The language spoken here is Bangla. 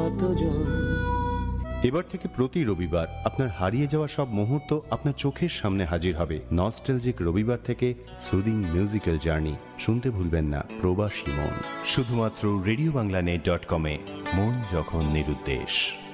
কতজন। এবার থেকে প্রতি রবিবার আপনার হারিয়ে যাওয়া সব মুহূর্ত আপনার চোখের সামনে হাজির হবে। নস্টালজিক রবিবার থেকে সুদিং মিউজিক্যাল জার্নি শুনতে ভুলবেন না। প্রবাসী মন, শুধুমাত্র রেডিওবাংলানেট.com-এ। মন যখন নিরুদ্দেশ।